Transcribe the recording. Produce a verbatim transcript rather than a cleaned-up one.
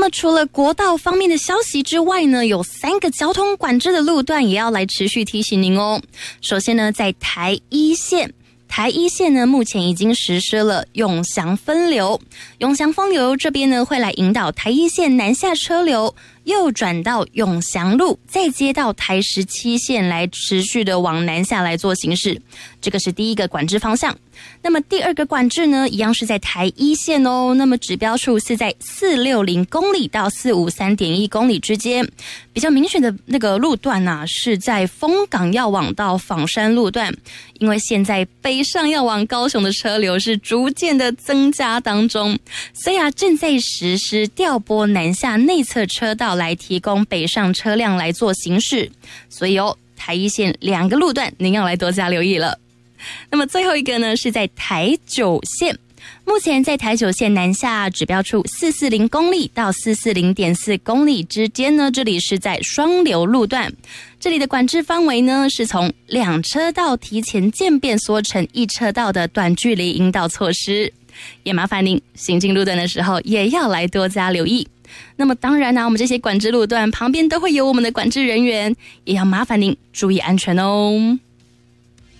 么除了国道方面的消息之外呢，有三个交通管制的路段也要来持续提醒您哦。首先呢，在台一线。台一线呢，目前已经实施了永祥分流，永祥分流这边呢，会来引导台一线南下车流右转到永祥路，再接到台十七线来持续的往南下来做行驶，这个是第一个管制方向。那么第二个管制呢，一样是在台一线哦，那么指标数是在四百六十公里到四百五十三点一公里之间，比较明显的那个路段啊，是在丰港要往到枋山路段，因为现在北上要往高雄的车流是逐渐的增加当中，所以啊，正在实施调拨南下内侧车道来提供北上车辆来做行驶，所以哦，台一线两个路段您要来多加留意了。那么最后一个呢，是在台九线，目前在台九线南下指标处四百四十公里到四百四十点四公里之间呢，这里是在双流路段，这里的管制范围呢，是从两车道提前渐变缩成一车道的短距离引导措施，也麻烦您行进路段的时候也要来多加留意。那么当然呢、啊，我们这些管制路段旁边都会有我们的管制人员，也要麻烦您注意安全哦。